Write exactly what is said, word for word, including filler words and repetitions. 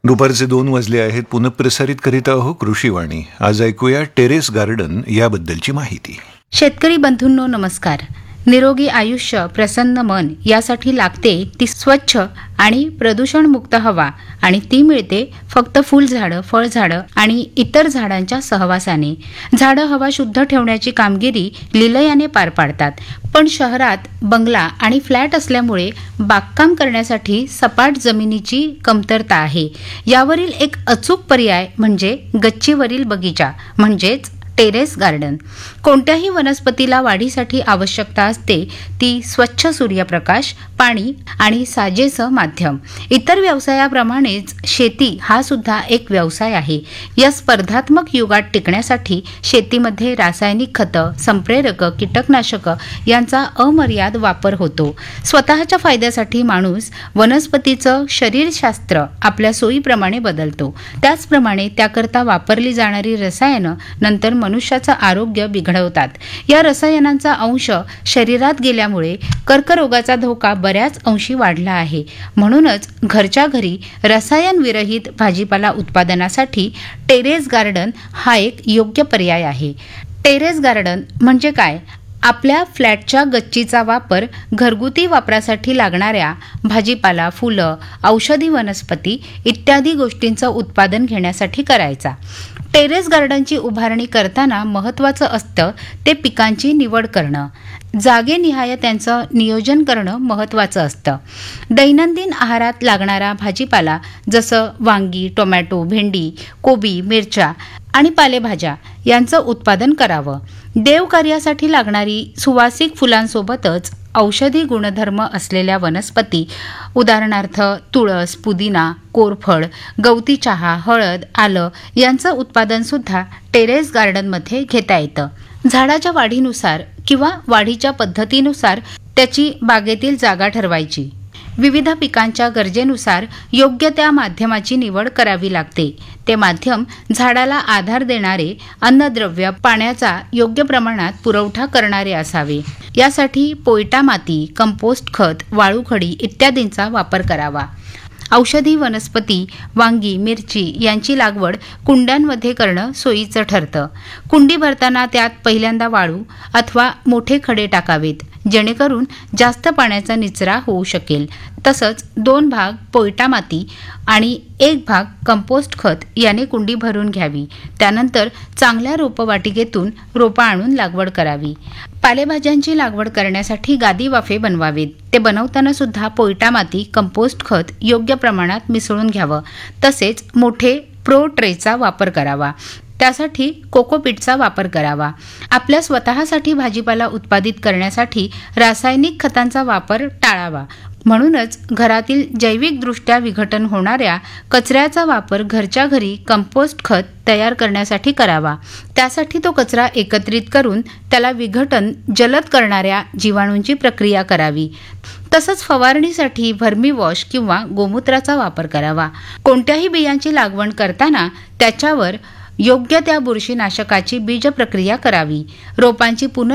दुपारचे दोन वाजले आहेत. पुनःप्रसारित करीत आहो कृषीवाणी. आज ऐकूया टेरेस गार्डन याबद्दलची माहिती. शेतकरी बंधूंनो नमस्कार. निरोगी आयुष्य, प्रसन्न मन यासाठी लागते ती स्वच्छ आणि प्रदूषणमुक्त हवा, आणि ती मिळते फक्त फुलझाडं, फळझाडं आणि इतर झाडांच्या सहवासाने. झाडं हवा शुद्ध ठेवण्याची कामगिरी लिलयाने पार पाडतात, पण शहरात बंगला आणि फ्लॅट असल्यामुळे बागकाम करण्यासाठी सपाट जमिनीची कमतरता आहे. यावरील एक अचूक पर्याय म्हणजे गच्चीवरील बगीचा, म्हणजेच टेरेस गार्डन. कोणत्याही वनस्पतीला वाढीसाठी आवश्यकता असते ती स्वच्छ सूर्यप्रकाश, पाणी आणि साजेसं माध्यम. इतर व्यवसायाप्रमाणेच शेती हा सुद्धा एक व्यवसाय आहे. या स्पर्धात्मक युगात टिकण्यासाठी शेतीमध्ये रासायनिक खतं, संप्रेरकं, कीटकनाशकं यांचा अमर्याद वापर होतो. स्वतःच्या फायद्यासाठी माणूस वनस्पतीचं शरीरशास्त्र आपल्या सोयीप्रमाणे बदलतो. त्याचप्रमाणे त्याकरता वापरली जाणारी रसायनं नंतर मनुष्याचं आरोग्य बिघडवतात. या रसायनांचा अंश शरीरात गेल्यामुळे कर्करोगाचा धोका बऱ्याच अंशी वाढला आहे. म्हणूनच घरच्या घरी रसायनविरहित भाजीपाला उत्पादनासाठी टेरेस गार्डन हा एक योग्य पर्याय आहे. टेरेस गार्डन म्हणजे काय? आपल्या फ्लॅटच्या गच्चीचा वापर घरगुती वापरासाठी लागणाऱ्या भाजीपाला, फुलं, औषधी वनस्पती इत्यादी गोष्टींचं उत्पादन घेण्यासाठी करायचा. टेरेस गार्डनची उभारणी करताना महत्त्वाचं असतं ते पिकांची निवड करणं. जागेनिहाय त्यांचं नियोजन करणं महत्त्वाचं असतं. दैनंदिन आहारात लागणारा भाजीपाला जसं वांगी, टोमॅटो, भेंडी, कोबी, मिरच्या आणि पालेभाज्या यांचं उत्पादन करावं. देवकार्यासाठी लागणारी सुवासिक फुलांसोबतच औषधी गुणधर्म असलेल्या वनस्पती, उदाहरणार्थ तुळस, पुदिना, कोरफड, गवती चहा, हळद, आलं यांचं उत्पादन सुद्धा टेरेस गार्डनमध्ये घेता येतं. झाडाच्या वाढीनुसार किंवा वाढीच्या पद्धतीनुसार त्याची बागेतील जागा ठरवायची. विविध पिकांच्या गरजेनुसार योग्य त्या माध्यमाची निवड करावी लागते. ते माध्यम झाडाला आधार देणारे, अन्नद्रव्य, पाण्याचा योग्य प्रमाणात पुरवठा करणारे असावे. यासाठी पोयटा माती, कंपोस्ट खत, वाळूखडी इत्यादींचा वापर करावा. औषधी वनस्पती, वांगी, मिरची यांची लागवड कुंड्यांमध्ये करणं सोयीचं ठरतं. कुंडी भरताना त्यात पहिल्यांदा वाळू अथवा मोठे खडे टाकावेत, जेणेकरून जास्त पाण्याचा निचरा होऊ शकेल. तसंच दोन भाग पोयटा माती आणि एक भाग कंपोस्ट खत याने कुंडी भरून घ्यावी. त्यानंतर चांगल्या रोपवाटिकेतून रोपं आणून लागवड करावी. पालेभाज्यांची लागवड करण्यासाठी गादी वाफे बनवावेत. ते बनवताना सुद्धा पोयटा माती, कंपोस्ट खत योग्य प्रमाणात मिसळून घ्यावं. तसेच मोठे प्रो ट्रेचा वापर करावा. त्यासाठी कोकोपीटचा वापर करावा. आपल्या स्वतःसाठी भाजीपाला उत्पादित करण्यासाठी रासायनिक खतांचा वापर टाळावा. म्हणूनच घरातील जैविकदृष्ट्या विघटन होणाऱ्या कचऱ्याचा वापर घरच्या घरी कंपोस्ट खत तयार करण्यासाठी करावा. त्यासाठी तो कचरा एकत्रित करून त्याला विघटन जलद करणाऱ्या जीवाणूंची प्रक्रिया करावी. तसंच फवारणीसाठी व्हर्मी वॉश किंवा गोमूत्राचा वापर करावा. कोणत्याही बियांची लागवड करताना त्याच्यावर योग्य त्या बुरशीनाशकाची बीज प्रक्रिया करावी. रोपांची पुनः